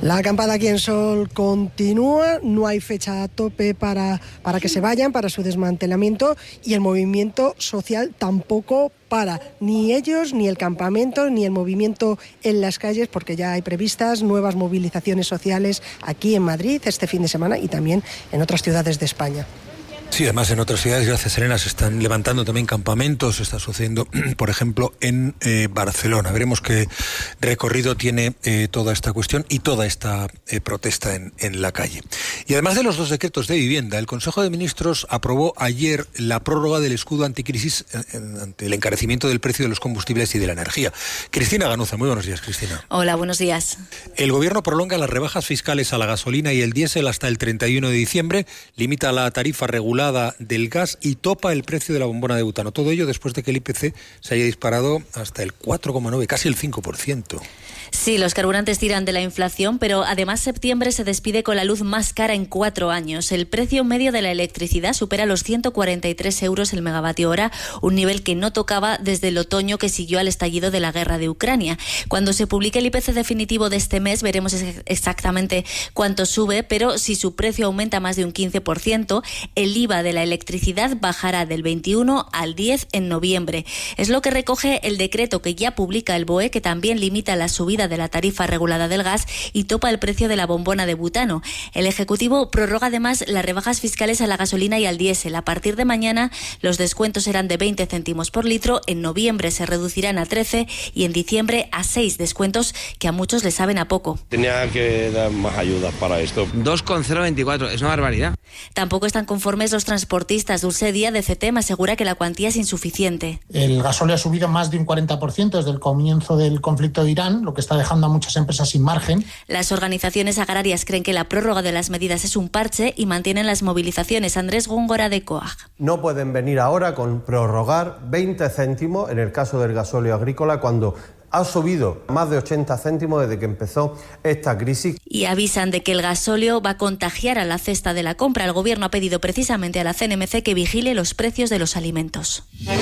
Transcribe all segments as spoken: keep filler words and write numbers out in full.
La acampada aquí en Sol continúa, no hay fecha a tope para, para que se vayan, para su desmantelamiento, y el movimiento social tampoco para, ni ellos, ni el campamento, ni el movimiento en las calles, porque ya hay previstas nuevas movilizaciones sociales aquí en Madrid este fin de semana y también en otras ciudades de España. Sí, además en otras ciudades, gracias Elena, se están levantando también campamentos, está sucediendo, por ejemplo, en eh, Barcelona. Veremos qué recorrido tiene eh, toda esta cuestión y toda esta eh, protesta en, en la calle. Y además de los dos decretos de vivienda, el Consejo de Ministros aprobó ayer la prórroga del escudo anticrisis eh, ante el encarecimiento del precio de los combustibles y de la energía. Cristina Ganuza, muy buenos días, Cristina. Hola, buenos días. El Gobierno prolonga las rebajas fiscales a la gasolina y el diésel hasta el treinta y uno de diciembre, limita la tarifa regulada del gas y topa el precio de la bombona de butano. Todo ello después de que el I P C se haya disparado hasta el cuatro coma nueve, casi el cinco por ciento. Sí, los carburantes tiran de la inflación, pero además septiembre se despide con la luz más cara en cuatro años. El precio medio de la electricidad supera los ciento cuarenta y tres euros el megavatio hora, un nivel que no tocaba desde el otoño que siguió al estallido de la guerra de Ucrania. Cuando se publique el I P C definitivo de este mes veremos exactamente cuánto sube, pero si su precio aumenta más de un quince por ciento, el I V A de la electricidad bajará del veintiuno al diez en noviembre. Es lo que recoge el decreto que ya publica el B O E, que también limita la subida de la tarifa regulada del gas y topa el precio de la bombona de butano. El Ejecutivo prorroga además las rebajas fiscales a la gasolina y al diésel. A partir de mañana los descuentos serán de veinte céntimos por litro, en noviembre se reducirán a trece y en diciembre a seis, descuentos que a muchos les saben a poco. Tenía que dar más ayudas para esto. dos coma cero veinticuatro, es una barbaridad. Tampoco están conformes los transportistas. Dulce Díaz de C E T E M asegura que la cuantía es insuficiente. El gasóleo ha subido más de un cuarenta por ciento desde el comienzo del conflicto de Irán, lo que está dejando a muchas empresas sin margen. Las organizaciones agrarias creen que la prórroga de las medidas es un parche y mantienen las movilizaciones. Andrés Góngora, de COAG. No pueden venir ahora con prorrogar veinte céntimos en el caso del gasóleo agrícola cuando ha subido más de ochenta céntimos desde que empezó esta crisis. Y avisan de que el gasóleo va a contagiar a la cesta de la compra. El Gobierno ha pedido precisamente a la C N M C que vigile los precios de los alimentos.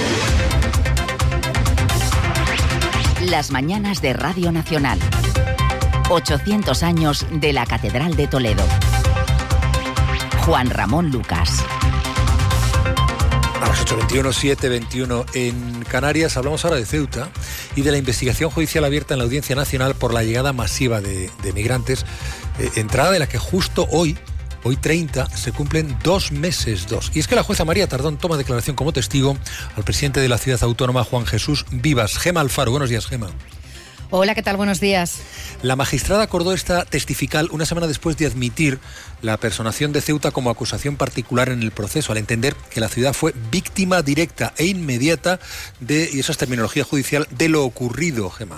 Las mañanas de Radio Nacional. ochocientos años de la Catedral de Toledo. Juan Ramón Lucas. A las ocho veintiuno, siete veintiuno en Canarias. Hablamos ahora de Ceuta y de la investigación judicial abierta en la Audiencia Nacional por la llegada masiva de, de migrantes, eh, entrada de la que justo hoy, hoy treinta, se cumplen dos meses, dos. Y es que la jueza María Tardón toma declaración como testigo al presidente de la ciudad autónoma, Juan Jesús Vivas. Gema Alfaro, buenos días, Gema. Hola, ¿qué tal? Buenos días. La magistrada acordó esta testifical una semana después de admitir la personación de Ceuta como acusación particular en el proceso, al entender que la ciudad fue víctima directa e inmediata de, y eso es terminología judicial, de lo ocurrido, Gema.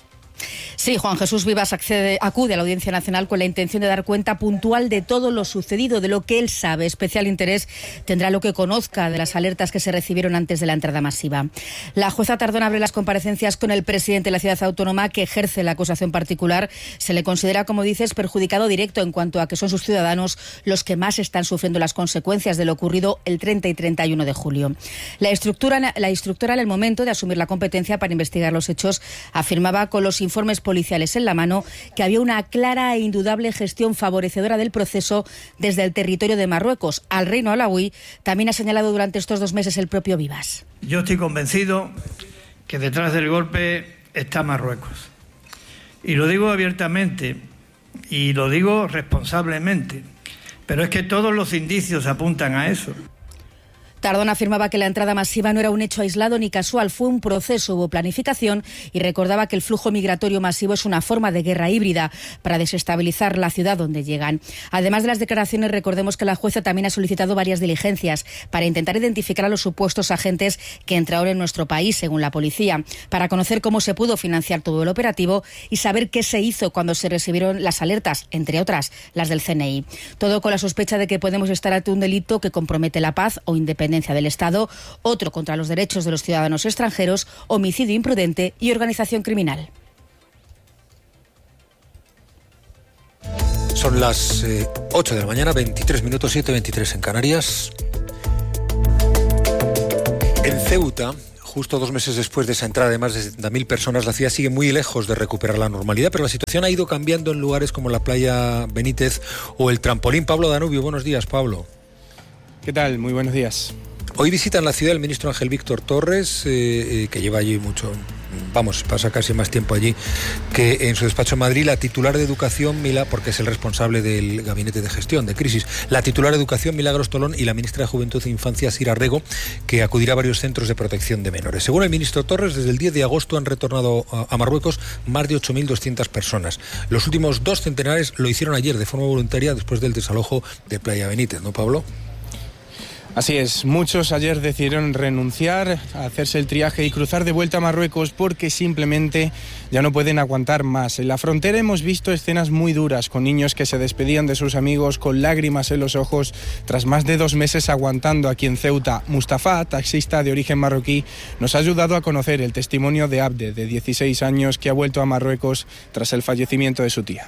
Sí, Juan Jesús Vivas accede, acude a la Audiencia Nacional con la intención de dar cuenta puntual de todo lo sucedido, de lo que él sabe. Especial interés tendrá lo que conozca de las alertas que se recibieron antes de la entrada masiva. La jueza Tardón abre las comparecencias con el presidente de la ciudad autónoma, que ejerce la acusación particular. Se le considera, como dices, perjudicado directo en cuanto a que son sus ciudadanos los que más están sufriendo las consecuencias de lo ocurrido el treinta y treinta y uno de julio. La instructora, la instructora en el momento de asumir la competencia para investigar los hechos, afirmaba con los informes policiales en la mano que había una clara e indudable gestión favorecedora del proceso desde el territorio de Marruecos. Al reino alauí también ha señalado durante estos dos meses el propio Vivas. Yo estoy convencido que detrás del golpe está Marruecos. Y lo digo abiertamente y lo digo responsablemente, pero es que todos los indicios apuntan a eso. Tardón afirmaba que la entrada masiva no era un hecho aislado ni casual, fue un proceso, hubo planificación, y recordaba que el flujo migratorio masivo es una forma de guerra híbrida para desestabilizar la ciudad donde llegan. Además de las declaraciones, recordemos que la jueza también ha solicitado varias diligencias para intentar identificar a los supuestos agentes que entraron en nuestro país, según la policía, para conocer cómo se pudo financiar todo el operativo y saber qué se hizo cuando se recibieron las alertas, entre otras las del C N I. Todo con la sospecha de que podemos estar ante un delito que compromete la paz o independencia del Estado, otro contra los derechos de los ciudadanos extranjeros, homicidio imprudente y organización criminal. Son las eh, ocho de la mañana, veintitrés minutos, siete veintitrés en Canarias. En Ceuta, justo dos meses después de esa entrada de más de setenta mil personas, la ciudad sigue muy lejos de recuperar la normalidad, pero la situación ha ido cambiando en lugares como la playa Benítez o el trampolín. Pablo Danubio, buenos días, Pablo. ¿Qué tal? Muy buenos días. Hoy visita en la ciudad el ministro Ángel Víctor Torres, eh, eh, que lleva allí mucho, vamos, pasa casi más tiempo allí que en su despacho en Madrid. La titular de Educación, Mila, porque es el responsable del Gabinete de Gestión de Crisis, la titular de Educación, Milagros Tolón, y la ministra de Juventud e Infancia, Sira Rego, que acudirá a varios centros de protección de menores. Según el ministro Torres, desde el diez de agosto han retornado a, a Marruecos más de ocho mil doscientas personas. Los últimos dos centenares lo hicieron ayer de forma voluntaria después del desalojo de Playa Benítez, ¿no, Pablo? Así es, muchos ayer decidieron renunciar a hacerse el triaje y cruzar de vuelta a Marruecos porque simplemente ya no pueden aguantar más. En la frontera hemos visto escenas muy duras, con niños que se despedían de sus amigos con lágrimas en los ojos tras más de dos meses aguantando aquí en Ceuta. Mustafa, taxista de origen marroquí, nos ha ayudado a conocer el testimonio de Abde, de dieciséis años, que ha vuelto a Marruecos tras el fallecimiento de su tía.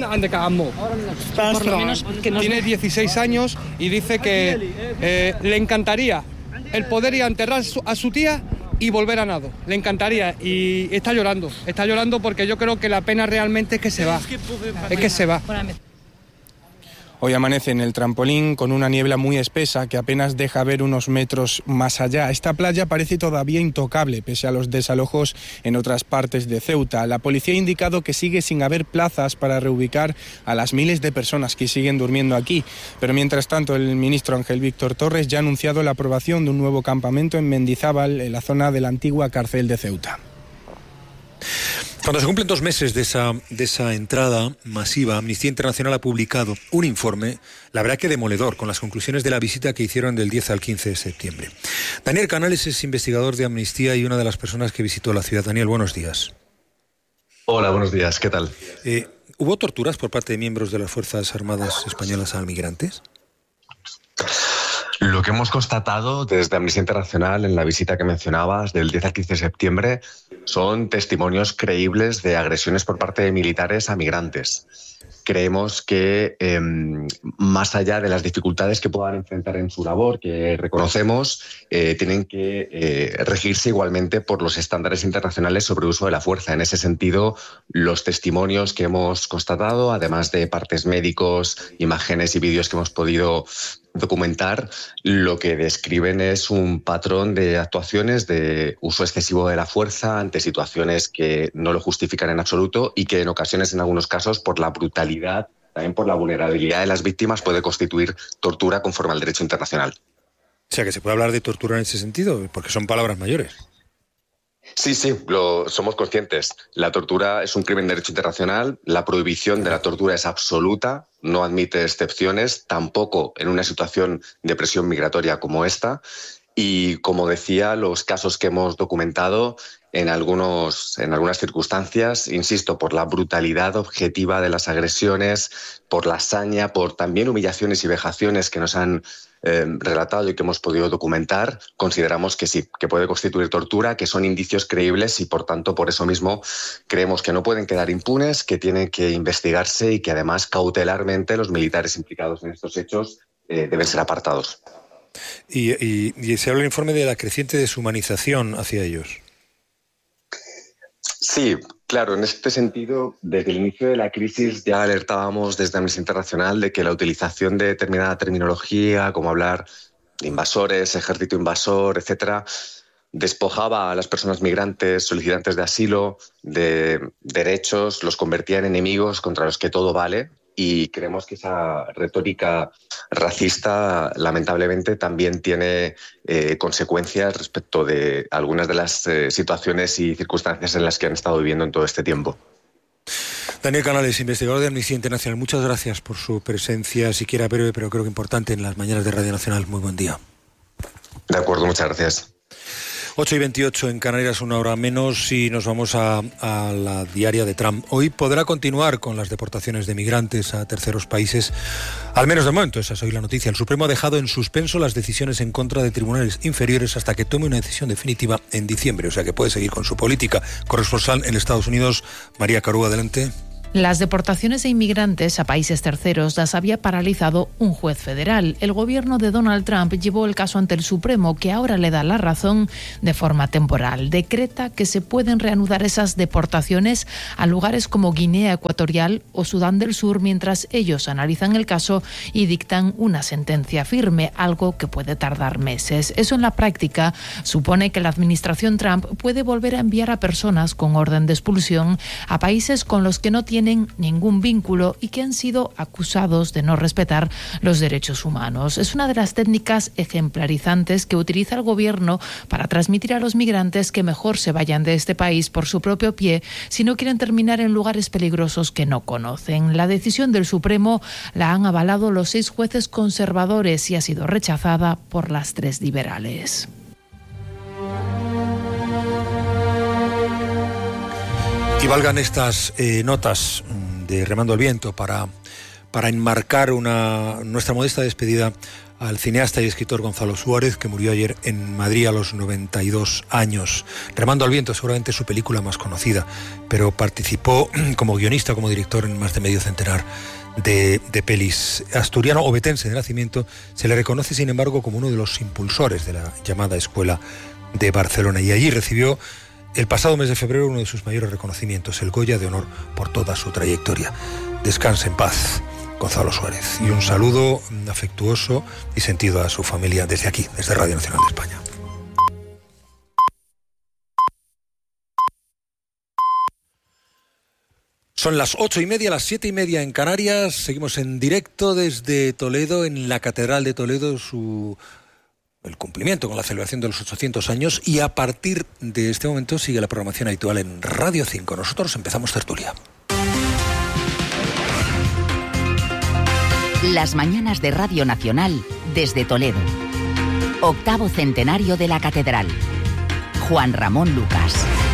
Por lo menos que nos... Tiene dieciséis años y dice que eh, le encantaría el poder ir a enterrar a su tía y volver a nado. Le encantaría y está llorando. Está llorando porque yo creo que la pena realmente es que se va. Es que se va. Hoy amanece en el trampolín con una niebla muy espesa que apenas deja ver unos metros más allá. Esta playa parece todavía intocable pese a los desalojos en otras partes de Ceuta. La policía ha indicado que sigue sin haber plazas para reubicar a las miles de personas que siguen durmiendo aquí. Pero mientras tanto, el ministro Ángel Víctor Torres ya ha anunciado la aprobación de un nuevo campamento en Mendizábal, en la zona de la antigua cárcel de Ceuta. Cuando se cumplen dos meses de esa, de esa entrada masiva, Amnistía Internacional ha publicado un informe, la verdad que demoledor, con las conclusiones de la visita que hicieron del diez al quince de septiembre. Daniel Canales es investigador de Amnistía y una de las personas que visitó la ciudad. Daniel, buenos días. Hola, buenos días, ¿qué tal? Eh, ¿Hubo torturas por parte de miembros de las Fuerzas Armadas españolas a migrantes? Lo que hemos constatado desde Amnistía Internacional en la visita que mencionabas del diez al quince de septiembre son testimonios creíbles de agresiones por parte de militares a migrantes. Creemos que eh, más allá de las dificultades que puedan enfrentar en su labor, que reconocemos, eh, tienen que eh, regirse igualmente por los estándares internacionales sobre uso de la fuerza. En ese sentido, los testimonios que hemos constatado, además de partes médicos, imágenes y vídeos que hemos podido documentar, lo que describen es un patrón de actuaciones de uso excesivo de la fuerza ante situaciones que no lo justifican en absoluto y que en ocasiones, en algunos casos, por la brutalidad, también por la vulnerabilidad de las víctimas, puede constituir tortura conforme al derecho internacional. O sea, que se puede hablar de tortura en ese sentido, porque son palabras mayores. Sí, sí, lo somos conscientes. La tortura es un crimen de derecho internacional, la prohibición de la tortura es absoluta, no admite excepciones, tampoco en una situación de presión migratoria como esta. Y como decía, los casos que hemos documentado en, algunos, en algunas circunstancias, insisto, por la brutalidad objetiva de las agresiones, por la saña, por también humillaciones y vejaciones que nos han eh, relatado y que hemos podido documentar, consideramos que sí, que puede constituir tortura, que son indicios creíbles y por tanto por eso mismo creemos que no pueden quedar impunes, que tienen que investigarse y que además cautelarmente los militares implicados en estos hechos eh, deben ser apartados. Y, y, y se habla en el informe de la creciente deshumanización hacia ellos. Sí, claro, en este sentido, desde el inicio de la crisis ya alertábamos desde Amnistía Internacional de que la utilización de determinada terminología, como hablar de invasores, ejército invasor, etcétera, despojaba a las personas migrantes, solicitantes de asilo, de derechos, los convertía en enemigos contra los que todo vale. Y creemos que esa retórica racista, lamentablemente, también tiene eh, consecuencias respecto de algunas de las eh, situaciones y circunstancias en las que han estado viviendo en todo este tiempo. Daniel Canales, investigador de Amnistía Internacional, muchas gracias por su presencia, siquiera breve, pero creo que importante, en las mañanas de Radio Nacional. Muy buen día. De acuerdo, muchas gracias. ocho y veintiocho en Canarias, una hora menos, y nos vamos a, a la diaria de Trump. Hoy podrá continuar con las deportaciones de migrantes a terceros países, al menos de momento, esa es hoy la noticia. El Supremo ha dejado en suspenso las decisiones en contra de tribunales inferiores hasta que tome una decisión definitiva en diciembre, o sea que puede seguir con su política. Corresponsal en Estados Unidos, María Carú, adelante. Las deportaciones de inmigrantes a países terceros las había paralizado un juez federal. El gobierno de Donald Trump llevó el caso ante el Supremo, que ahora le da la razón de forma temporal. Decreta que se pueden reanudar esas deportaciones a lugares como Guinea Ecuatorial o Sudán del Sur mientras ellos analizan el caso y dictan una sentencia firme, algo que puede tardar meses. Eso en la práctica supone que la administración Trump puede volver a enviar a personas con orden de expulsión a países con los que no tienen ningún vínculo y que han sido acusados de no respetar los derechos humanos. Es una de las técnicas ejemplarizantes que utiliza el gobierno para transmitir a los migrantes que mejor se vayan de este país por su propio pie si no quieren terminar en lugares peligrosos que no conocen. La decisión del Supremo la han avalado los seis jueces conservadores y ha sido rechazada por las tres liberales. Y valgan estas eh, notas de Remando el Viento para, para enmarcar una, nuestra modesta despedida al cineasta y escritor Gonzalo Suárez, que murió ayer en Madrid a los noventa y dos años. Remando al Viento, seguramente su película más conocida, pero participó como guionista, como director en más de medio centenar de, de pelis. Asturiano obetense de nacimiento, se le reconoce, sin embargo, como uno de los impulsores de la llamada Escuela de Barcelona, y allí recibió el pasado mes de febrero uno de sus mayores reconocimientos, el Goya de Honor, por toda su trayectoria. Descanse en paz, Gonzalo Suárez, y un saludo afectuoso y sentido a su familia desde aquí, desde Radio Nacional de España. Son las ocho y media, las siete y media en Canarias. Seguimos en directo desde Toledo, en la Catedral de Toledo, su el cumplimiento con la celebración de los ochocientos años, y a partir de este momento sigue la programación habitual en Radio cinco. Nosotros empezamos tertulia. Las mañanas de Radio Nacional desde Toledo. Octavo centenario de la Catedral. Juan Ramón Lucas.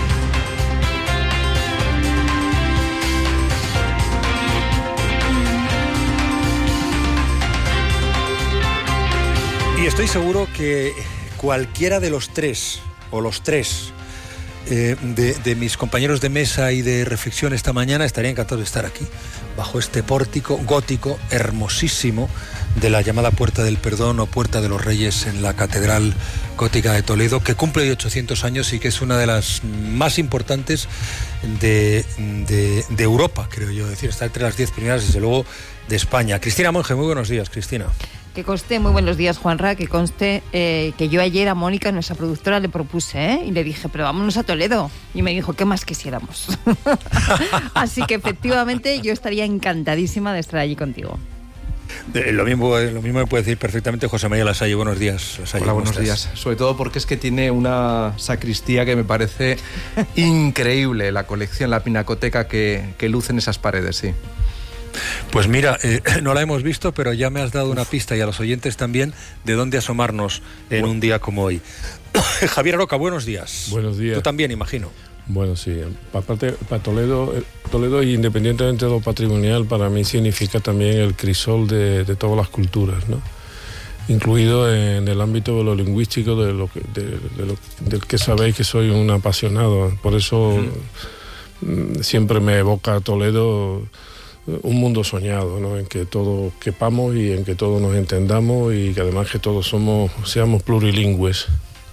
Y estoy seguro que cualquiera de los tres, o los tres, eh, de, de mis compañeros de mesa y de reflexión esta mañana estaría encantado de estar aquí, bajo este pórtico gótico hermosísimo de la llamada Puerta del Perdón o Puerta de los Reyes en la Catedral Gótica de Toledo, que cumple ochocientos años y que es una de las más importantes de, de, de Europa, creo yo. Es decir, está entre las diez primeras, desde luego, de España. Cristina Monge, muy buenos días, Cristina. Que conste, muy buenos días, Juanra, que conste eh, que yo ayer a Mónica, nuestra productora, le propuse, ¿eh? Y le dije, pero vámonos a Toledo. Y me dijo, ¿qué más quisiéramos? Así que efectivamente yo estaría encantadísima de estar allí contigo. Eh, lo mismo lo mismo me puede decir perfectamente José María Lasalle. Buenos días, Lasalle. Hola, buenos días. Sobre todo porque es que tiene una sacristía que me parece increíble, la colección, la pinacoteca que, que luce en esas paredes, sí. Pues mira, eh, no la hemos visto, pero ya me has dado una pista, y a los oyentes también, de dónde asomarnos en bueno. un día como hoy. Javier Aroca, buenos días. Buenos días. Tú también, imagino. Bueno, sí. Aparte, para Toledo, Toledo, independientemente de lo patrimonial, para mí significa también el crisol de, de todas las culturas, ¿no? Incluido en el ámbito de lo lingüístico, de lo que, de, de lo, del que sabéis que soy un apasionado. Por eso mm. siempre me evoca Toledo un mundo soñado, ¿no? En que todos quepamos y en que todos nos entendamos, y que además que todos somos seamos plurilingües.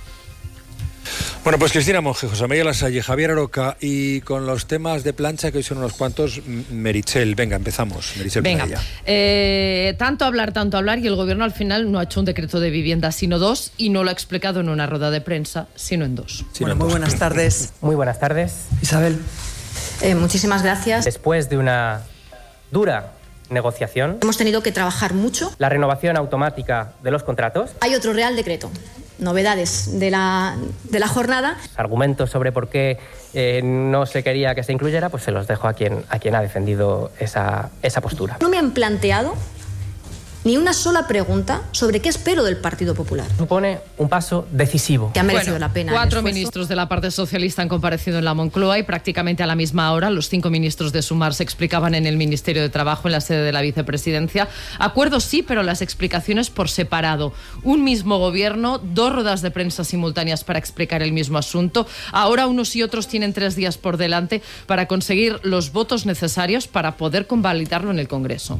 Bueno, pues Cristina Monge, José María Lasalle, Javier Aroca, y con los temas de plancha, que hoy son unos cuantos, Meritxell. Venga, empezamos. Meritxell, venga, eh, tanto hablar, tanto hablar, y el gobierno al final no ha hecho un decreto de vivienda, sino dos, y no lo ha explicado en una rueda de prensa, sino en dos. Sí, bueno, muy dos. buenas tardes. Muy buenas tardes. Isabel. Eh, muchísimas gracias. Después de una dura negociación, hemos tenido que trabajar mucho. La renovación automática de los contratos. Hay otro Real Decreto. Novedades de la, de la jornada. Argumentos sobre por qué eh, no se quería que se incluyera, pues se los dejo a quien, a quien ha defendido esa, esa postura. No me han planteado ni una sola pregunta sobre qué espero del Partido Popular. Supone un paso decisivo. Que ha merecido Bueno, la pena. Cuatro ministros de la parte socialista han comparecido en la Moncloa y prácticamente a la misma hora los cinco ministros de Sumar se explicaban en el Ministerio de Trabajo, en la sede de la vicepresidencia. Acuerdos sí, pero las explicaciones por separado. Un mismo gobierno, dos ruedas de prensa simultáneas para explicar el mismo asunto. Ahora unos y otros tienen tres días por delante para conseguir los votos necesarios para poder convalidarlo en el Congreso.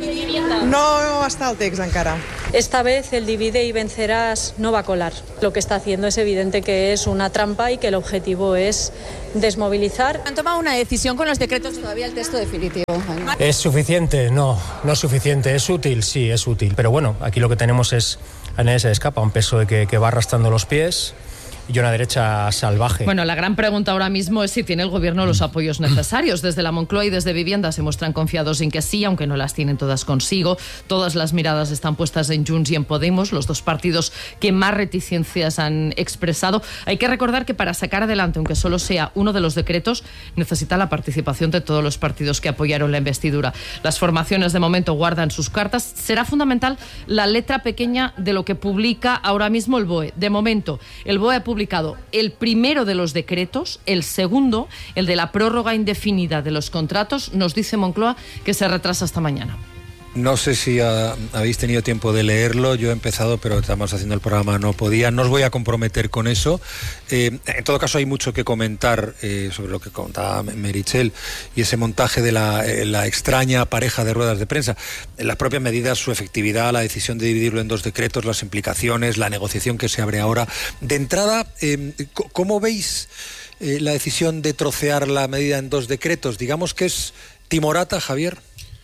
No està el text encara. Esta vez el divide y vencerás no va a colar. Lo que está haciendo es evidente que es una trampa y que el objetivo es desmovilizar. Han tomado una decisión con los decretos, todavía el texto definitivo. ¿Es suficiente? No, no es suficiente. ¿Es útil? Sí, es útil. Pero bueno, aquí lo que tenemos es, a nadie se le escapa, un P S O E que, que va arrastrando los pies y una derecha salvaje. Bueno, la gran pregunta ahora mismo es si tiene el gobierno los apoyos necesarios. Desde la Moncloa y desde Vivienda se muestran confiados en que sí, aunque no las tienen todas consigo. Todas las miradas están puestas en Junts y en Podemos, los dos partidos que más reticencias han expresado. Hay que recordar que para sacar adelante, aunque solo sea uno de los decretos, necesita la participación de todos los partidos que apoyaron la investidura. Las formaciones de momento guardan sus cartas. Será fundamental la letra pequeña de lo que publica ahora mismo el B O E. De momento, el B O E ha publicado el primero de los decretos, el segundo, el de la prórroga indefinida de los contratos, nos dice Moncloa que se retrasa hasta mañana. No sé si ha, habéis tenido tiempo de leerlo, yo he empezado, pero estamos haciendo el programa, no podía, no os voy a comprometer con eso. Eh, en todo caso hay mucho que comentar eh, sobre lo que contaba Meritxell y ese montaje de la, eh, la extraña pareja de ruedas de prensa. Las propias medidas, su efectividad, la decisión de dividirlo en dos decretos, las implicaciones, la negociación que se abre ahora. De entrada, eh, ¿cómo veis eh, la decisión de trocear la medida en dos decretos? Digamos que es timorata, Javier.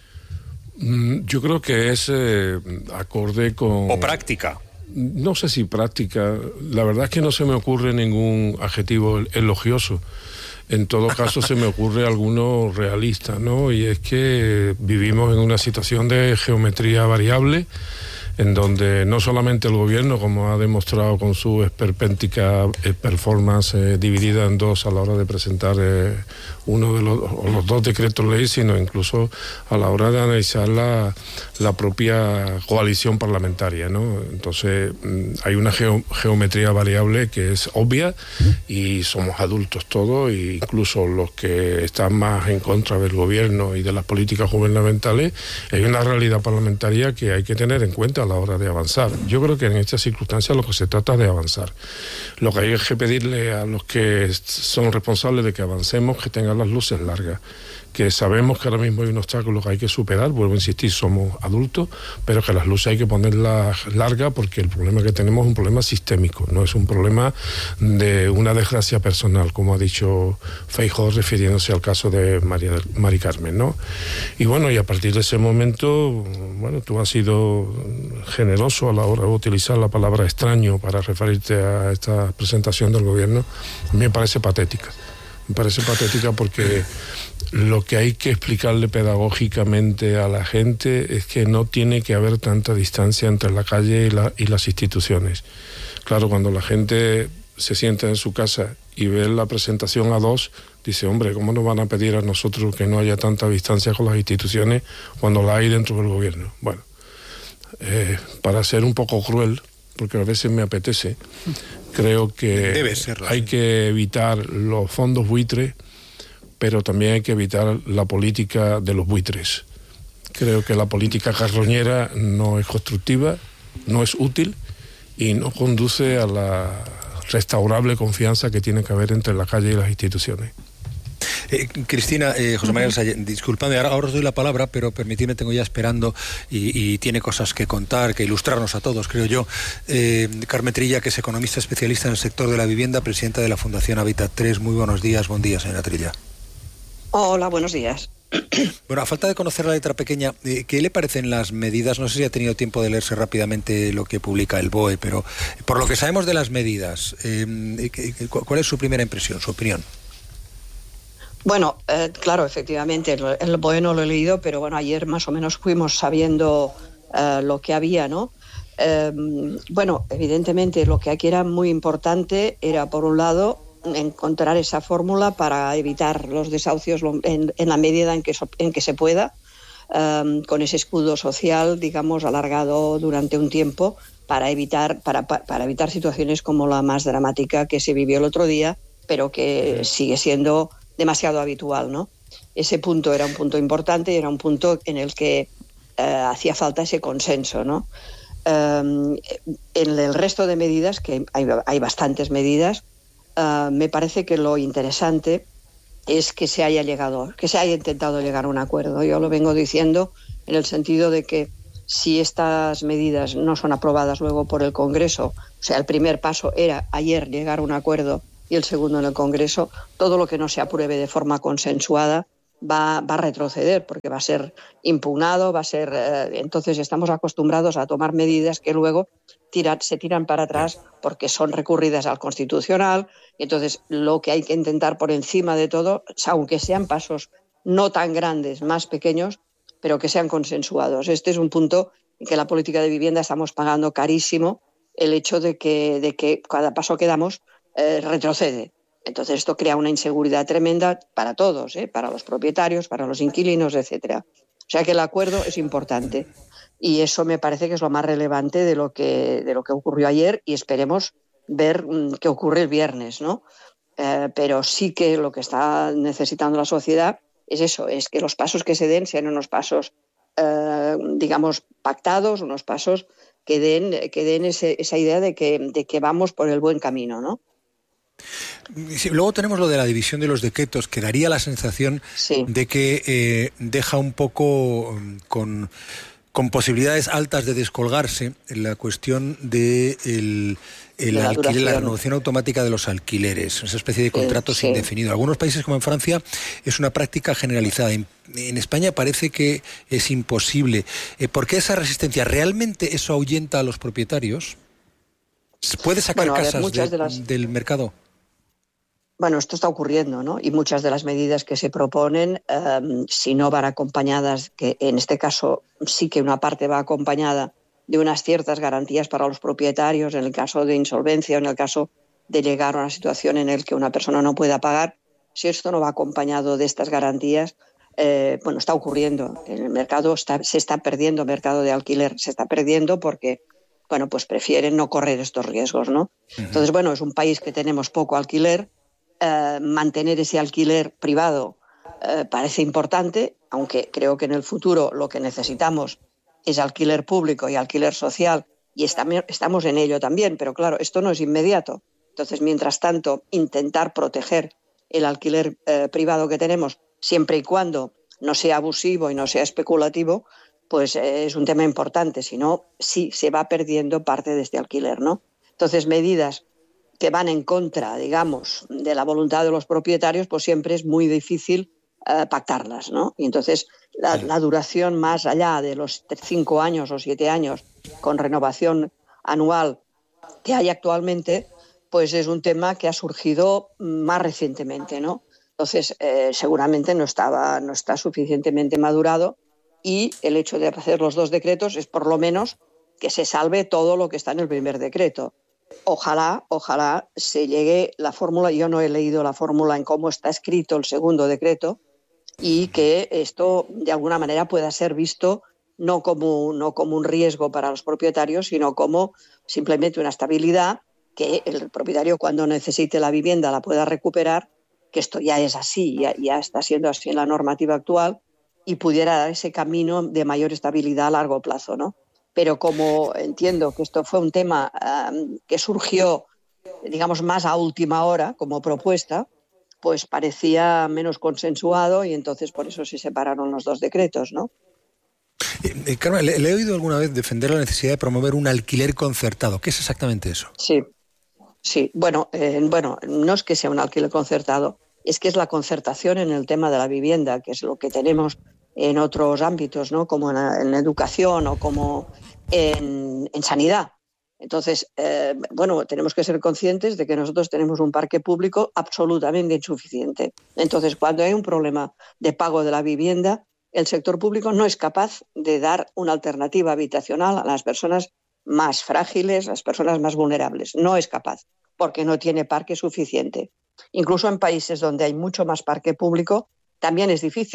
Yo creo que es eh, acorde con... O práctica. No sé si práctica. La verdad es que no se me ocurre ningún adjetivo elogioso. En todo caso se me ocurre alguno realista, ¿no? Y es que vivimos en una situación de geometría variable, en donde no solamente el gobierno, como ha demostrado con su esperpéntica eh, performance eh, dividida en dos a la hora de presentar eh, uno de los, o los dos decretos ley, sino incluso a la hora de analizar la, la propia coalición parlamentaria, ¿no? Entonces hay una geo, geometría variable que es obvia y somos adultos todos, e incluso los que están más en contra del gobierno y de las políticas gubernamentales. Hay una realidad parlamentaria que hay que tener en cuenta a la hora de avanzar. Yo creo que en estas circunstancias lo que se trata es de avanzar. Lo que hay es que pedirle a los que son responsables de que avancemos que tengan las luces largas, que sabemos que ahora mismo hay un obstáculo que hay que superar, vuelvo a insistir, somos adultos, pero que las luces hay que ponerlas largas porque el problema que tenemos es un problema sistémico, no es un problema de una desgracia personal, como ha dicho Feijóo refiriéndose al caso de María, Mari Carmen, ¿no? Y bueno, y a partir de ese momento, bueno, tú has sido generoso a la hora de utilizar la palabra extraño para referirte a esta presentación del gobierno. A mí me parece patética. Me parece patética porque lo que hay que explicarle pedagógicamente a la gente es que no tiene que haber tanta distancia entre la calle y, la, y las instituciones. Claro, cuando la gente se sienta en su casa y ve la presentación a dos, dice, hombre, ¿cómo nos van a pedir a nosotros que no haya tanta distancia con las instituciones cuando la hay dentro del gobierno? Bueno, eh, para ser un poco cruel, porque a veces me apetece, creo que Debe serlo, hay sí. que evitar los fondos buitres, pero también hay que evitar la política de los buitres. Creo que la política carroñera no es constructiva, no es útil y no conduce a la restaurable confianza que tiene que haber entre la calle y las instituciones. Eh, Cristina, eh, José María Alsaya, disculpadme, ahora, ahora os doy la palabra, pero permitidme, tengo ya esperando y, y tiene cosas que contar, que ilustrarnos a todos, creo yo. Eh, Carmen Trilla, que es economista especialista en el sector de la vivienda, presidenta de la Fundación Habitat tres. Muy buenos días, buen día, señora Trilla. Hola, buenos días. Bueno, a falta de conocer la letra pequeña, eh, ¿qué le parecen las medidas? No sé si ha tenido tiempo de leerse rápidamente lo que publica el B O E, pero por lo que sabemos de las medidas, eh, ¿cuál es su primera impresión, su opinión? Bueno, eh, claro, efectivamente, el, el B O E no lo he leído, pero bueno, ayer más o menos fuimos sabiendo eh, lo que había, ¿no? Eh, bueno, evidentemente lo que aquí era muy importante era, por un lado, encontrar esa fórmula para evitar los desahucios en, en la medida en que, en que se pueda. um, con ese escudo social, digamos, alargado durante un tiempo para evitar, para, para evitar situaciones como la más dramática que se vivió el otro día, pero que sigue siendo demasiado habitual, ¿no? Ese punto era un punto importante y era un punto en el que uh, hacía falta ese consenso, ¿no? Um, en el resto de medidas, que hay, hay bastantes medidas, uh, me parece que lo interesante es que se haya llegado, que se haya intentado llegar a un acuerdo. Yo lo vengo diciendo en el sentido de que si estas medidas no son aprobadas luego por el Congreso, o sea, el primer paso era ayer llegar a un acuerdo y el segundo en el Congreso, todo lo que no se apruebe de forma consensuada Va, va a retroceder porque va a ser impugnado, va a ser... Eh, entonces estamos acostumbrados a tomar medidas que luego tiran, se tiran para atrás porque son recurridas al Constitucional. Y entonces lo que hay que intentar por encima de todo, aunque sean pasos no tan grandes, más pequeños, pero que sean consensuados. Este es un punto en que la política de vivienda estamos pagando carísimo, el hecho de que, de que cada paso que damos eh, retrocede. Entonces esto crea una inseguridad tremenda para todos, ¿eh? Para los propietarios, para los inquilinos, etcétera. O sea que el acuerdo es importante y eso me parece que es lo más relevante de lo que, de lo que ocurrió ayer y esperemos ver mm, qué ocurre el viernes, ¿no? Eh, pero sí que lo que está necesitando la sociedad es eso, es que los pasos que se den sean unos pasos, eh, digamos, pactados, unos pasos que den, que den ese, esa idea de que, de que vamos por el buen camino, ¿no? Sí, luego tenemos lo de la división de los decretos, que daría la sensación sí. de que eh, deja un poco con, con posibilidades altas de descolgarse en la cuestión de el, el la, alquiler, la renovación automática de los alquileres, esa especie de contratos sí, sí. indefinidos. En algunos países, como en Francia, es una práctica generalizada. En, en España parece que es imposible. Eh, ¿Por qué esa resistencia? ¿Realmente eso ahuyenta a los propietarios? ¿Puede sacar bueno, casas ver, de, de las... del mercado? Bueno, esto está ocurriendo, ¿no? Y muchas de las medidas que se proponen, um, si no van acompañadas, que en este caso sí que una parte va acompañada de unas ciertas garantías para los propietarios, en el caso de insolvencia, en el caso de llegar a una situación en la que una persona no pueda pagar, si esto no va acompañado de estas garantías, eh, bueno, está ocurriendo. En el mercado está, se está perdiendo, el mercado de alquiler se está perdiendo porque, bueno, pues prefieren no correr estos riesgos, ¿no? Uh-huh. Entonces, bueno, es un país que tenemos poco alquiler. Uh, mantener ese alquiler privado uh, parece importante, aunque creo que en el futuro lo que necesitamos es alquiler público y alquiler social, y estamos, estamos en ello también, pero claro, esto no es inmediato. Entonces, mientras tanto, intentar proteger el alquiler uh, privado que tenemos, siempre y cuando no sea abusivo y no sea especulativo, pues eh, es un tema importante, si no, sí se va perdiendo parte de este alquiler, ¿no? Entonces, medidas que van en contra, digamos, de la voluntad de los propietarios, pues siempre es muy difícil uh, pactarlas, ¿no? Y entonces la, la duración más allá de los cinco años o siete años con renovación anual que hay actualmente, pues es un tema que ha surgido más recientemente, ¿no? Entonces eh, seguramente no estaba, no está suficientemente madurado y el hecho de hacer los dos decretos es por lo menos que se salve todo lo que está en el primer decreto. Ojalá, ojalá se llegue la fórmula, yo no he leído la fórmula en cómo está escrito el segundo decreto y que esto de alguna manera pueda ser visto no como, no como un riesgo para los propietarios, sino como simplemente una estabilidad que el propietario cuando necesite la vivienda la pueda recuperar, que esto ya es así, ya, ya está siendo así en la normativa actual y pudiera dar ese camino de mayor estabilidad a largo plazo, ¿no? Pero como entiendo que esto fue un tema um, que surgió, digamos, más a última hora como propuesta, pues parecía menos consensuado y entonces por eso se separaron los dos decretos, ¿no? Eh, Carmen, le, le he oído alguna vez defender la necesidad de promover un alquiler concertado. ¿Qué es exactamente eso? Sí, sí. Bueno, eh, bueno, no es que sea un alquiler concertado, es que es la concertación en el tema de la vivienda, que es lo que tenemos en otros ámbitos, ¿no? Como en, la, en la educación o como en, en sanidad. Entonces, eh, bueno, tenemos que ser conscientes de que nosotros tenemos un parque público absolutamente insuficiente. Entonces, cuando hay un problema de pago de la vivienda, el sector público no es capaz de dar una alternativa habitacional a las personas más frágiles, las personas más vulnerables. No es capaz, porque no tiene parque suficiente. Incluso en países donde hay mucho más parque público, también es difícil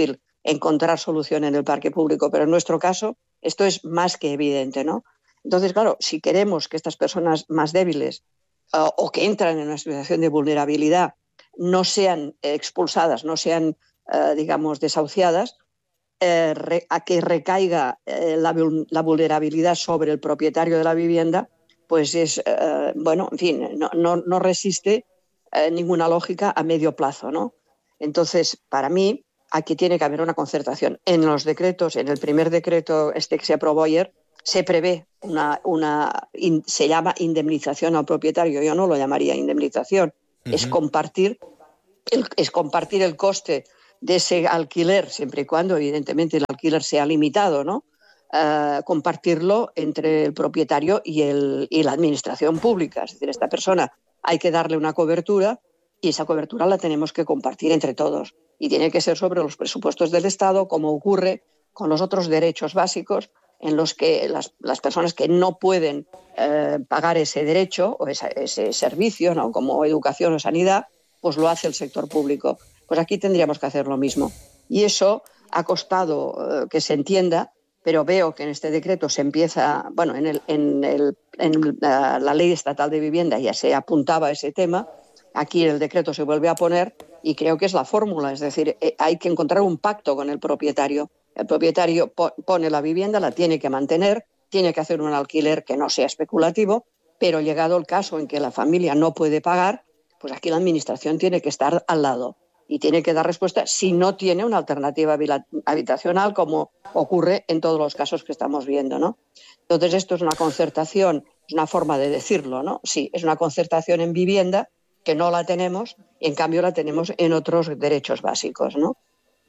encontrar solución en el parque público, pero en nuestro caso esto es más que evidente, ¿no? Entonces, claro, si queremos que estas personas más débiles uh, o que entran en una situación de vulnerabilidad no sean expulsadas, no sean, uh, digamos, desahuciadas, eh, re, a que recaiga eh, la, la vulnerabilidad sobre el propietario de la vivienda, pues es, uh, bueno, en fin, no, no, no resiste uh, ninguna lógica a medio plazo, ¿no? Entonces, para mí, aquí tiene que haber una concertación. En los decretos, en el primer decreto este que se aprobó ayer, se prevé una, una in, se llama indemnización al propietario. Yo no lo llamaría indemnización. Uh-huh. Es compartir el, es compartir el coste de ese alquiler, siempre y cuando, evidentemente, el alquiler sea limitado, ¿no? Uh, compartirlo entre el propietario y, el, y la administración pública. Es decir, esta persona hay que darle una cobertura y esa cobertura la tenemos que compartir entre todos. Y tiene que ser sobre los presupuestos del Estado, como ocurre con los otros derechos básicos en los que las, las personas que no pueden eh, pagar ese derecho o esa, ese servicio, ¿no? Como educación o sanidad, pues lo hace el sector público. Pues aquí tendríamos que hacer lo mismo. Y eso ha costado eh, que se entienda, pero veo que en este decreto se empieza, bueno, en, el, en, el, en la, la Ley Estatal de Vivienda ya se apuntaba ese tema, aquí el decreto se vuelve a poner y creo que es la fórmula, es decir, eh, hay que encontrar un pacto con el propietario. El propietario po- pone la vivienda, la tiene que mantener, tiene que hacer un alquiler que no sea especulativo, pero llegado el caso en que la familia no puede pagar, pues aquí la administración tiene que estar al lado y tiene que dar respuesta si no tiene una alternativa habitacional, como ocurre en todos los casos que estamos viendo, ¿no? Entonces esto es una concertación, es una forma de decirlo, ¿no? Sí, es una concertación en vivienda que no la tenemos, y en cambio la tenemos en otros derechos básicos, ¿no?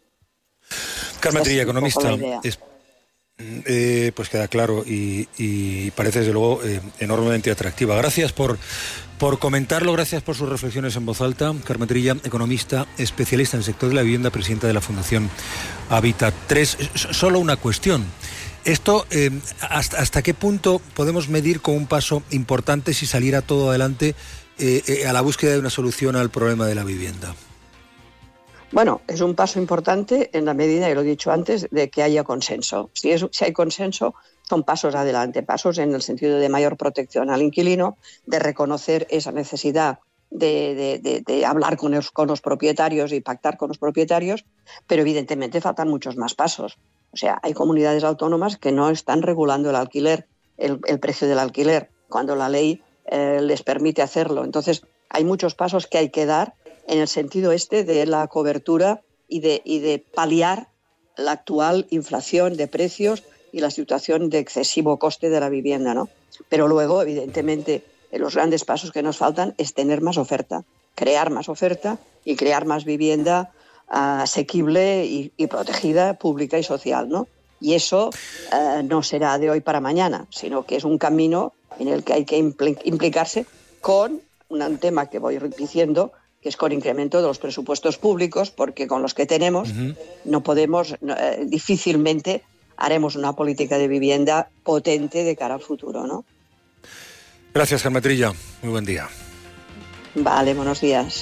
Carmen Trilla, economista, es, eh, pues queda claro y, y parece desde luego eh, enormemente atractiva. Gracias por, por comentarlo, gracias por sus reflexiones en voz alta. Carmen Trilla, economista, especialista en el sector de la vivienda, presidenta de la Fundación Habitat tres. Solo una cuestión. Esto, eh, hasta, ¿hasta qué punto podemos medir con un paso importante si saliera todo adelante eh, eh, a la búsqueda de una solución al problema de la vivienda? Bueno, es un paso importante en la medida, y lo he dicho antes, de que haya consenso. Si, es, si hay consenso, son pasos adelante, pasos en el sentido de mayor protección al inquilino, de reconocer esa necesidad de, de, de, de hablar con los, con los propietarios y pactar con los propietarios, pero evidentemente faltan muchos más pasos. O sea, hay comunidades autónomas que no están regulando el alquiler, el, el precio del alquiler, cuando la ley eh, les permite hacerlo. Entonces, hay muchos pasos que hay que dar en el sentido este de la cobertura y de, y de paliar la actual inflación de precios y la situación de excesivo coste de la vivienda, ¿no? Pero luego, evidentemente, los grandes pasos que nos faltan es tener más oferta, crear más oferta y crear más vivienda uh, asequible y, y protegida, pública y social, ¿no? Y eso uh, no será de hoy para mañana, sino que es un camino en el que hay que impl- implicarse con un tema que voy diciendo, que es con incremento de los presupuestos públicos, porque con los que tenemos uh-huh. no podemos, no, eh, difícilmente haremos una política de vivienda potente de cara al futuro, ¿no? Gracias, Carmen Trilla. Muy buen día. Vale, buenos días.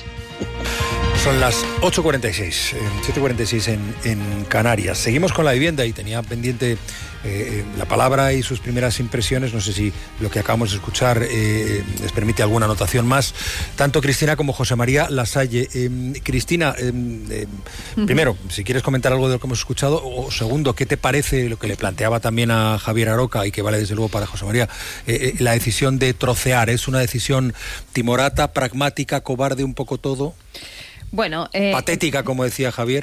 Son las ocho cuarenta y seis, siete cuarenta y seis en, en Canarias. Seguimos con la vivienda y tenía pendiente eh, la palabra y sus primeras impresiones. No sé si lo que acabamos de escuchar eh, les permite alguna anotación más. Tanto Cristina como José María Lasalle. Eh, Cristina, eh, eh, uh-huh. primero, si quieres comentar algo de lo que hemos escuchado, o segundo, ¿qué te parece lo que le planteaba también a Javier Aroca y que vale desde luego para José María? Eh, eh, la decisión de trocear, ¿es una decisión timorata, pragmática, cobarde, un poco todo? Bueno, eh, patética, como decía Javier.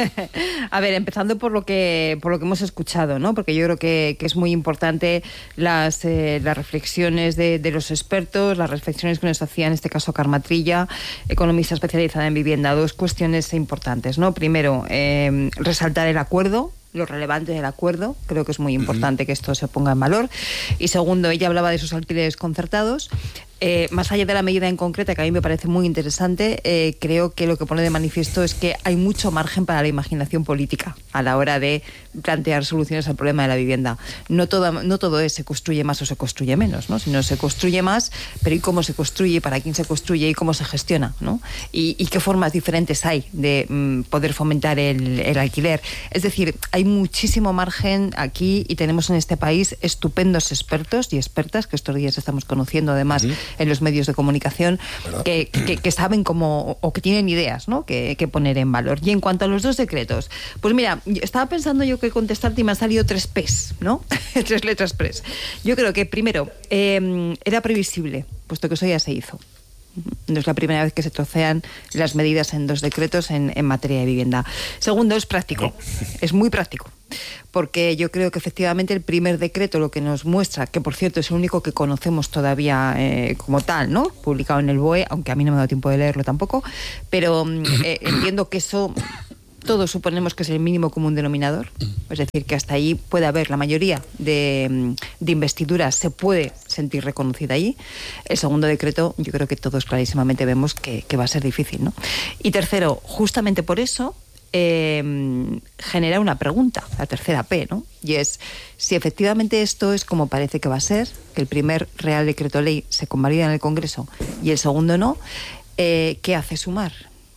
A ver, empezando por lo que por lo que hemos escuchado, ¿no? Porque yo creo que, que es muy importante las eh, las reflexiones de, de los expertos, las reflexiones que nos hacía en este caso Carmen Trilla, economista especializada en vivienda. Dos cuestiones importantes, ¿no? Primero, eh, resaltar el acuerdo, lo relevante del acuerdo, creo que es muy importante uh-huh. que esto se ponga en valor. Y segundo, ella hablaba de esos alquileres concertados. Eh, más allá de la medida en concreta, que a mí me parece muy interesante, eh, creo que lo que pone de manifiesto es que hay mucho margen para la imaginación política a la hora de plantear soluciones al problema de la vivienda. No todo, no todo es se construye más o se construye menos, ¿no? Sino se construye más, pero ¿y cómo se construye? ¿Para quién se construye? ¿Y cómo se gestiona? ¿No? ¿Y, y qué formas diferentes hay de mm, poder fomentar el, el alquiler? Es decir, hay muchísimo margen aquí y tenemos en este país estupendos expertos y expertas que estos días estamos conociendo además uh-huh. en los medios de comunicación que, que, que saben cómo o que tienen ideas, ¿no? que, que poner en valor. Y en cuanto a los dos decretos, pues mira, estaba pensando yo que contestarte y me han salido tres P's, ¿no? Tres letras P's. Yo creo que primero eh, era previsible, puesto que eso ya se hizo. No es la primera vez que se trocean las medidas en dos decretos en, en materia de vivienda. Segundo, es práctico, no. es muy práctico, porque yo creo que efectivamente el primer decreto lo que nos muestra, que por cierto es el único que conocemos todavía eh, como tal, ¿no? Publicado en el B O E, aunque a mí no me ha dado tiempo de leerlo tampoco, pero eh, entiendo que eso... Todos suponemos que es el mínimo común denominador, es decir, que hasta ahí puede haber la mayoría de, de investiduras, se puede sentir reconocida allí. El segundo decreto, yo creo que todos clarísimamente vemos que, que va a ser difícil, ¿no? Y tercero, justamente por eso, eh, genera una pregunta, la tercera P, ¿no? Y es, si efectivamente esto es como parece que va a ser, que el primer Real Decreto Ley se convalida en el Congreso y el segundo no, eh, ¿qué hace Sumar?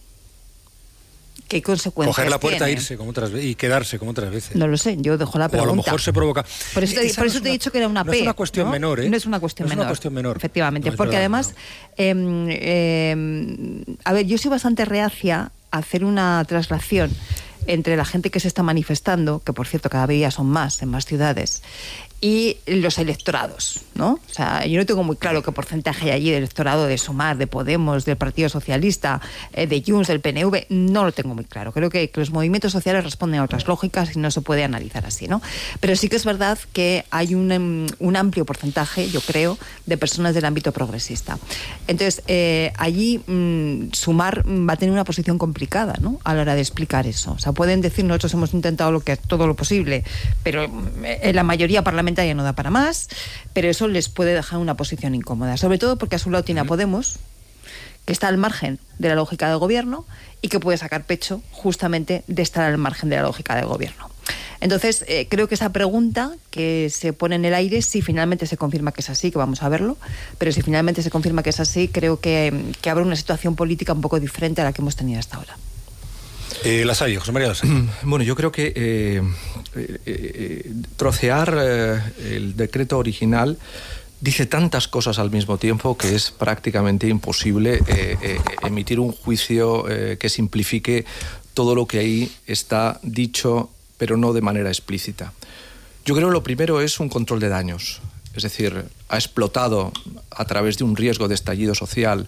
¿Qué consecuencias Coger la puerta, tiene? irse como otras veces y quedarse como otras veces. No lo sé, yo dejo la pregunta. O a lo mejor se provoca. Por eso te, por eso no te he una, dicho que era una no P. Es una cuestión ¿no? menor, ¿eh? No es una cuestión, no es menor, una cuestión menor. Efectivamente, no, porque verdad, además, no. eh, eh, a ver, yo soy bastante reacia a hacer una traslación entre la gente que se está manifestando, que por cierto cada día son más en más ciudades, y los electorados, ¿no? O sea, yo no tengo muy claro qué porcentaje hay allí de electorado de Sumar, de Podemos, del Partido Socialista, eh, de Junts, del P N V, no lo tengo muy claro. Creo que, que los movimientos sociales responden a otras lógicas y no se puede analizar así, ¿no? Pero sí que es verdad que hay un, un amplio porcentaje, yo creo, de personas del ámbito progresista. Entonces, eh, allí mmm, Sumar va a tener una posición complicada, ¿no? A la hora de explicar eso. O sea, pueden decir, nosotros hemos intentado lo que, todo lo posible, pero en la mayoría parlamentaria ya no da para más, pero eso les puede dejar una posición incómoda, sobre todo porque a su lado tiene a Podemos, que está al margen de la lógica del gobierno y que puede sacar pecho justamente de estar al margen de la lógica del gobierno. Entonces, eh, creo que esa pregunta que se pone en el aire, si finalmente se confirma que es así, que vamos a verlo, pero si finalmente se confirma que es así, creo que, que habrá una situación política un poco diferente a la que hemos tenido hasta ahora. Eh, Lasalle, José María Lasalle. Bueno, yo creo que eh, eh, eh, trocear eh, el decreto original dice tantas cosas al mismo tiempo que es prácticamente imposible eh, eh, emitir un juicio eh, que simplifique todo lo que ahí está dicho, pero no de manera explícita. Yo creo que lo primero es un control de daños, es decir, ha explotado a través de un riesgo de estallido social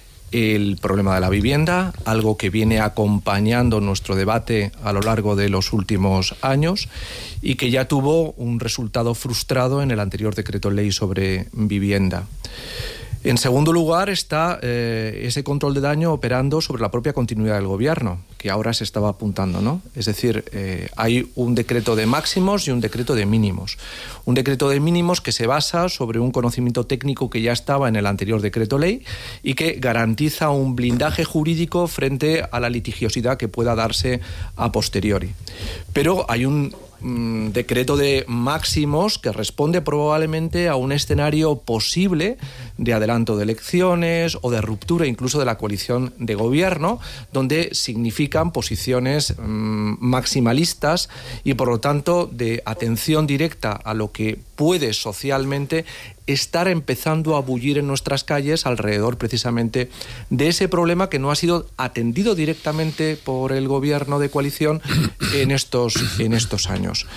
el problema de la vivienda, algo que viene acompañando nuestro debate a lo largo de los últimos años y que ya tuvo un resultado frustrado en el anterior decreto ley sobre vivienda. En segundo lugar está eh, ese control de daño operando sobre la propia continuidad del gobierno, que ahora se estaba apuntando, ¿no? Es decir, eh, hay un decreto de máximos y un decreto de mínimos. Un decreto de mínimos que se basa sobre un conocimiento técnico que ya estaba en el anterior decreto ley y que garantiza un blindaje jurídico frente a la litigiosidad que pueda darse a posteriori. Pero hay un decreto de máximos que responde probablemente a un escenario posible de adelanto de elecciones o de ruptura incluso de la coalición de gobierno, donde significan posiciones mmm, maximalistas y por lo tanto de atención directa a lo que puede socialmente estar empezando a bullir en nuestras calles alrededor precisamente de ese problema que no ha sido atendido directamente por el gobierno de coalición en estos, en estos años.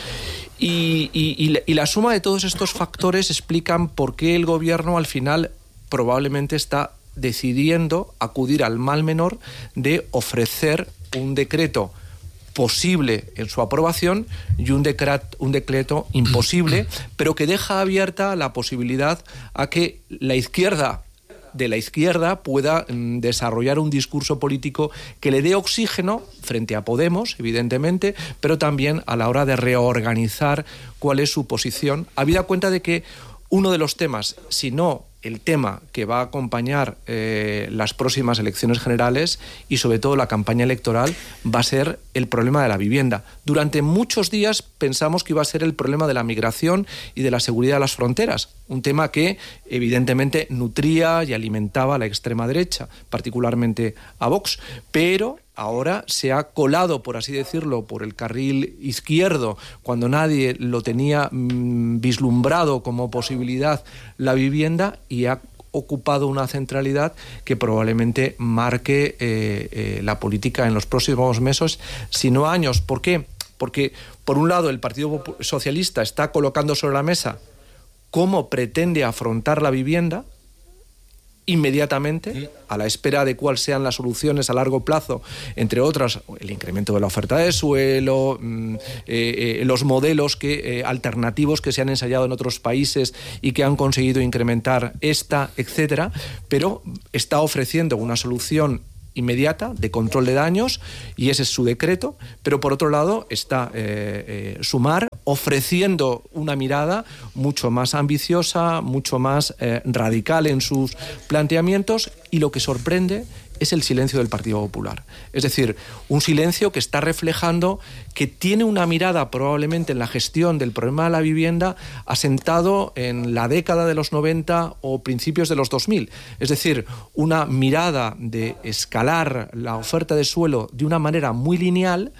Y, y, y la suma de todos estos factores explican por qué el gobierno al final probablemente está decidiendo acudir al mal menor de ofrecer un decreto posible en su aprobación y un decreto, un decreto imposible, pero que deja abierta la posibilidad a que la izquierda de la izquierda pueda mm, desarrollar un discurso político que le dé oxígeno frente a Podemos, evidentemente, pero también a la hora de reorganizar cuál es su posición, habida cuenta de que uno de los temas, si no el tema que va a acompañar eh, las próximas elecciones generales y sobre todo la campaña electoral va a ser el problema de la vivienda. Durante muchos días pensamos que iba a ser el problema de la migración y de la seguridad de las fronteras, un tema que evidentemente nutría y alimentaba a la extrema derecha, particularmente a Vox, pero ahora se ha colado, por así decirlo, por el carril izquierdo, cuando nadie lo tenía mmm, vislumbrado como posibilidad la vivienda, y ha ocupado una centralidad que probablemente marque eh, eh, la política en los próximos meses, si no años. ¿Por qué? Porque, por un lado, el Partido Socialista está colocando sobre la mesa cómo pretende afrontar la vivienda inmediatamente, a la espera de cuáles sean las soluciones a largo plazo, entre otras el incremento de la oferta de suelo, eh, eh, los modelos que, eh, alternativos que se han ensayado en otros países y que han conseguido incrementar esta, etcétera, pero está ofreciendo una solución inmediata de control de daños, y ese es su decreto, pero por otro lado está eh, eh, Sumar ofreciendo una mirada mucho más ambiciosa, mucho más eh, radical en sus planteamientos, y lo que sorprende es el silencio del Partido Popular. Es decir, un silencio que está reflejando que tiene una mirada probablemente en la gestión del problema de la vivienda asentado en la década de los noventa o principios de los dos mil. Es decir, una mirada de escalar la oferta de suelo de una manera muy lineal,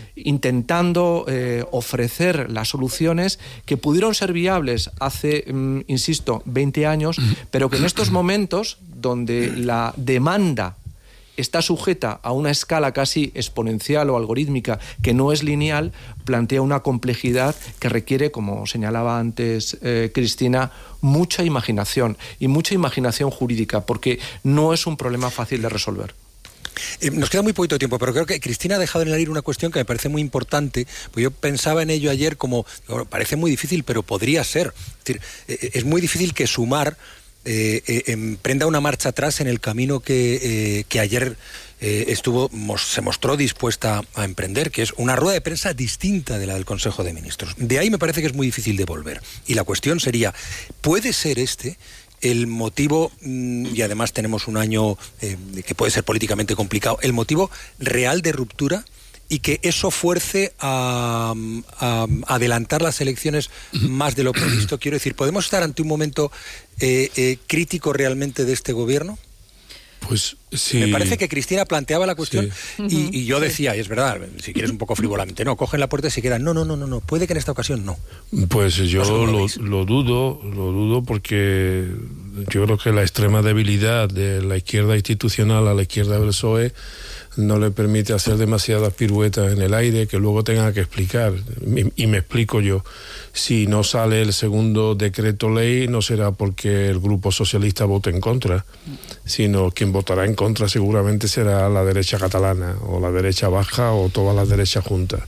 intentando eh, ofrecer las soluciones que pudieron ser viables hace, mm, insisto, veinte años, pero que en estos momentos, donde la demanda está sujeta a una escala casi exponencial o algorítmica que no es lineal, plantea una complejidad que requiere, como señalaba antes eh, Cristina, mucha imaginación, y mucha imaginación jurídica, porque no es un problema fácil de resolver. Eh, nos queda muy poquito tiempo, pero creo que Cristina ha dejado en el aire una cuestión que me parece muy importante, porque yo pensaba en ello ayer como, bueno, parece muy difícil, pero podría ser. Es decir, eh, es muy difícil que Sumar eh, eh, emprenda una marcha atrás en el camino que, eh, que ayer eh, estuvo, mos, se mostró dispuesta a emprender, que es una rueda de prensa distinta de la del Consejo de Ministros. De ahí me parece que es muy difícil de volver. Y la cuestión sería, ¿puede ser este el motivo, y además tenemos un año eh, que puede ser políticamente complicado, el motivo real de ruptura, y que eso fuerce a, a, a adelantar las elecciones más de lo previsto? Quiero decir, ¿podemos estar ante un momento eh, eh, crítico realmente de este gobierno? Pues sí. Me parece que Cristina planteaba la cuestión, sí. y, y yo decía, y es verdad, si quieres un poco frívolamente, no, cogen la puerta y se quedan. No, no, no, no, no, puede que en esta ocasión no. Pues yo lo, lo, lo dudo, lo dudo porque yo creo que la extrema debilidad de la izquierda institucional a la izquierda del P S O E no le permite hacer demasiadas piruetas en el aire que luego tenga que explicar. Y me explico yo. Si no sale el segundo decreto ley, no será porque el Grupo Socialista vote en contra, sino quien votará en contra seguramente será la derecha catalana, o la derecha baja, o todas las derechas juntas.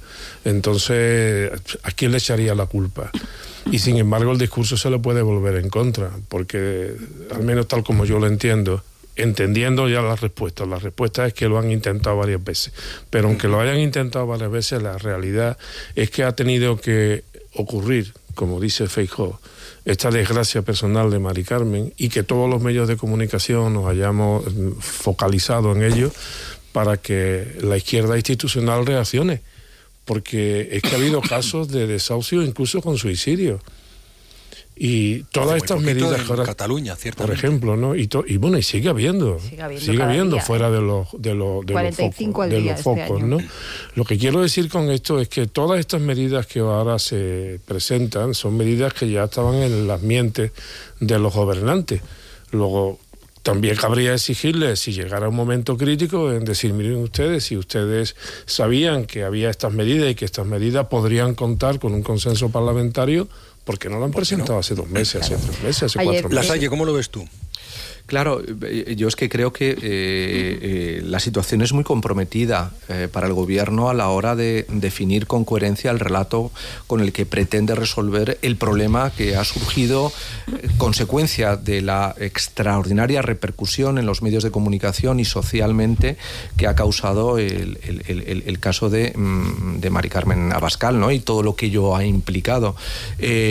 Entonces, ¿a quién le echaría la culpa? Y sin embargo el discurso se le puede volver en contra, porque al menos tal como yo lo entiendo, entendiendo ya las respuestas, la respuesta es que lo han intentado varias veces, pero aunque lo hayan intentado varias veces, la realidad es que ha tenido que ocurrir, como dice Feijóo, esta desgracia personal de Mari Carmen, y que todos los medios de comunicación nos hayamos focalizado en ello para que la izquierda institucional reaccione, porque es que ha habido casos de desahucio incluso con suicidio. Y todas estas medidas en ahora, Cataluña, ciertamente, por ejemplo, ¿no? Y, to, y bueno, y sigue habiendo, sigue habiendo, sigue habiendo día, fuera de los de los de los focos, de los focos este ¿no? Lo que quiero decir con esto es que todas estas medidas que ahora se presentan son medidas que ya estaban en las mentes de los gobernantes. Luego también cabría exigirles, si llegara un momento crítico, en decir, miren ustedes, si ustedes sabían que había estas medidas y que estas medidas podrían contar con un consenso parlamentario, ¿por qué no lo han presentado no? hace dos meses, claro. hace tres meses, hace Ayer, cuatro meses? Lasalle, ¿cómo lo ves tú? Claro, yo es que creo que eh, eh, la situación es muy comprometida eh, para el gobierno a la hora de definir con coherencia el relato con el que pretende resolver el problema que ha surgido eh, consecuencia de la extraordinaria repercusión en los medios de comunicación y socialmente que ha causado el, el, el, el caso de, de Mari Carmen Abascal, ¿no? Y todo lo que ello ha implicado. Eh,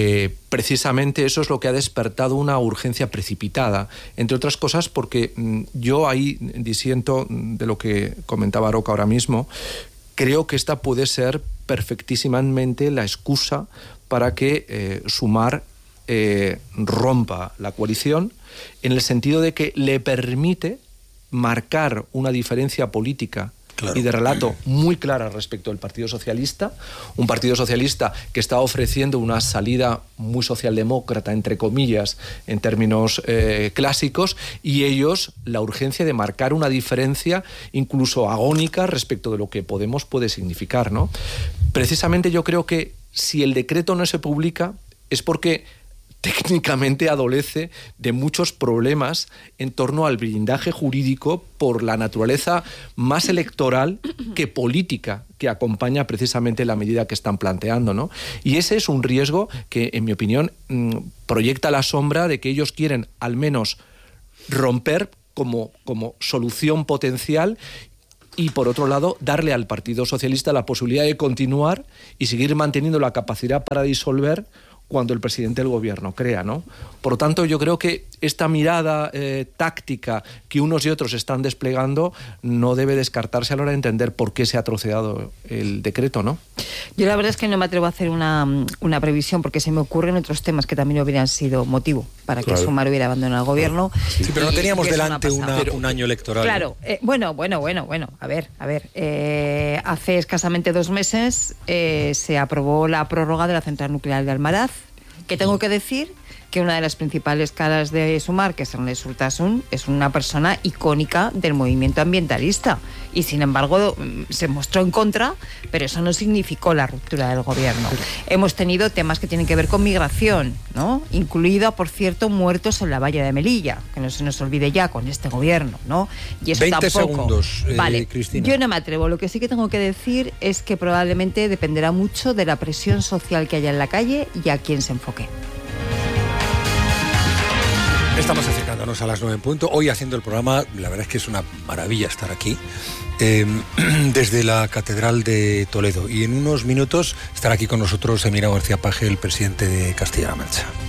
precisamente eso es lo que ha despertado una urgencia precipitada, entre otras cosas porque mm, yo ahí disiento de lo que comentaba Roca ahora mismo. Creo que esta puede ser perfectísimamente la excusa para que eh, Sumar eh, rompa la coalición, en el sentido de que le permite marcar una diferencia política Claro. y de relato muy clara respecto al Partido Socialista, un Partido Socialista que está ofreciendo una salida muy socialdemócrata, entre comillas, en términos eh, clásicos, y ellos la urgencia de marcar una diferencia incluso agónica respecto de lo que Podemos puede significar, ¿no? Precisamente yo creo que si el decreto no se publica es porque técnicamente adolece de muchos problemas en torno al blindaje jurídico por la naturaleza más electoral que política que acompaña precisamente la medida que están planteando, ¿no? Y ese es un riesgo que, en mi opinión, proyecta la sombra de que ellos quieren al menos romper como, como solución potencial, y por otro lado darle al Partido Socialista la posibilidad de continuar y seguir manteniendo la capacidad para disolver cuando el presidente del gobierno crea, ¿no? Por lo tanto, yo creo que esta mirada eh, táctica que unos y otros están desplegando no debe descartarse a la hora de entender por qué se ha troceado el decreto, ¿no? Yo la verdad es que no me atrevo a hacer una, una previsión, porque se me ocurren otros temas que también hubieran sido motivo para que claro. Sumar hubiera abandonado el gobierno. Sí, sí pero no teníamos delante una, una, un año electoral. Claro, eh, bueno, bueno, bueno, bueno, a ver, a ver. Eh, hace escasamente dos meses eh, se aprobó la prórroga de la central nuclear de Almaraz, que tengo que decir que una de las principales caras de Sumar, que es Ernest Urtasun, es una persona icónica del movimiento ambientalista y sin embargo se mostró en contra, pero eso no significó la ruptura del gobierno. Hemos tenido temas que tienen que ver con migración, ¿no? Incluida, por cierto, muertos en la valla de Melilla, que no se nos olvide ya con este gobierno, ¿no? Y eso veinte tampoco. segundos, eh, vale, Cristina. Yo no me atrevo. Lo que sí que tengo que decir es que probablemente dependerá mucho de la presión social que haya en la calle y a quién se enfoque. Estamos acercándonos a las nueve en punto. Hoy haciendo el programa, la verdad es que es una maravilla estar aquí, eh, desde la Catedral de Toledo. Y en unos minutos estará aquí con nosotros Emiliano García Paje, el presidente de Castilla-La Mancha.